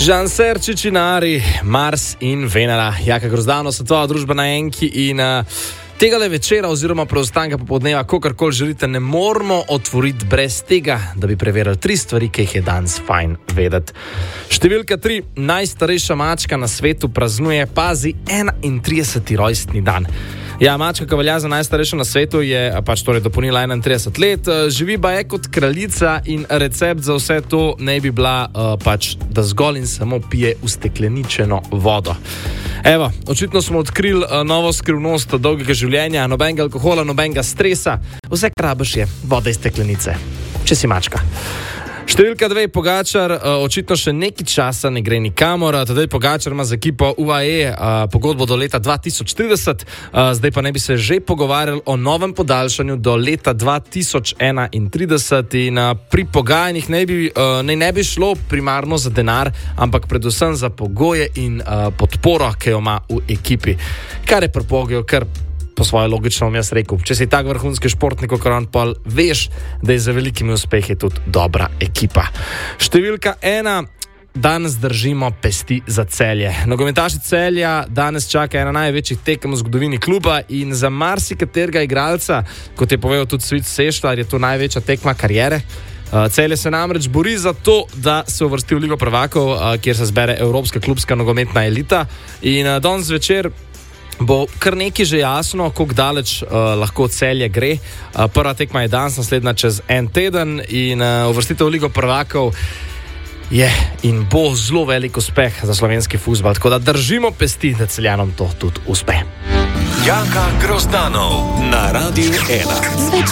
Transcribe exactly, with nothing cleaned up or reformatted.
Žan Serčič in Ari, Mars in Venera. Jaka Grozdano, Svetovna družba na Enki in uh, tegale večera oziroma preostanka popoldneva, kogarkoli želite, ne moramo otvoriti brez tega, da bi preverili tri stvari, ki jih je danes fajn vedeti. Številka tri, najstarejša mačka na svetu praznuje, pazi, enaintrideseti rojstni dan. Ja, mačka, ki velja za najstarejšo na svetu, je pač torej dopolnila enaintrideset let, živi pa je kot kraljica in recept za vse to ne bi bila uh, pač, da zgolj in samo pije ustekleničeno vodo. Evo, očitno smo odkrili uh, novo skrivnost dolgega življenja, nobenega alkohola, nobenega stresa, vse kar rabiš je voda iz steklenice, če si mačka. Številka dve, Pogačar, očitno še nekaj časa ne gre nikamor. Tadej Pogačar ima z ekipo U A E pogodbo do leta dva tisoč trideset, zdaj pa ne bi se že pogovarjali o novem podaljšanju do leta dva tisoč enaintrideset in pri pogajanjih ne bi, ne, ne bi šlo primarno za denar, ampak predvsem za pogoje in podporo, ki jo ima v ekipi. Kar je pripogel, kar po svoje logično bom jaz rekel. Če si tak vrhunski športnik, kot on pol, veš, da je za velikimi uspehi tudi dobra ekipa. Številka ena, danes držimo pesti za Celje. Nogometaši Celja danes čaka ena največjih tekem v zgodovini kluba in za marsikaterega igralca, kot je povedal tudi Svit Sešlar, je to največja tekma kariere. Celje se namreč bori za to, da se uvrsti v Ligo prvakov, kjer se zbere evropska klubska nogometna elita in danes zvečer bo kar nekaj že jasno, koliko daleč uh, lahko Celje gre. Uh, prva tekma je danes, naslednja čez en teden in uh, uvrstitev v Ligo prvakov je in bo zelo velik uspeh za slovenski fuzbal, tako da držimo pesti, da Celjanom to tudi uspe. Jaka Grozdanov na Radiu ena.